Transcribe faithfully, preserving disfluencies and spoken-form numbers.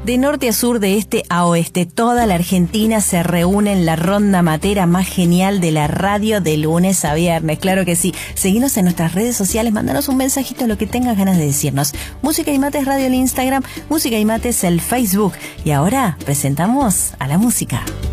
De norte a sur, de este a oeste, toda la Argentina se reúne en la ronda matera más genial de la radio de lunes a viernes. Claro que sí. Seguinos en nuestras redes sociales, mándanos un mensajito, lo que tengas ganas de decirnos. Música y Mates Radio el Instagram, Música y Mates el Facebook. Y ahora presentamos a la música.